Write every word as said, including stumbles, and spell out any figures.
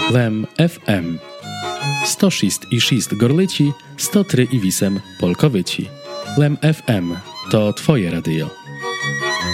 Lem F M. sto sześć i sześć Gorlici, sto trzy i osiem Polkowyci. Lem F M to Twoje radio.